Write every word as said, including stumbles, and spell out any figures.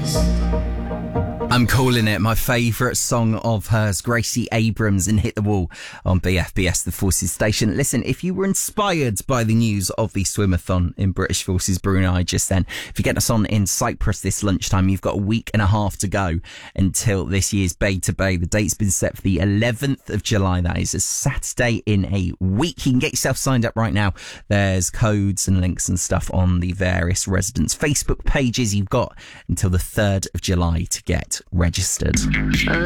I'm calling it my favourite song of hers, Gracie Abrams and Hit the Wall on B F B S, the Forces station. Listen, if you were inspired by the news of the swimathon in British Forces Brunei just then, if you're getting us on in Cyprus this lunchtime, you've got a week and a half to go until this year's Bay to Bay. The date's been set for the eleventh of July. That is a Saturday in a week. You can get yourself signed up right now. There's codes and links and stuff on the various residents' Facebook pages. You've got until the third of July to get registered.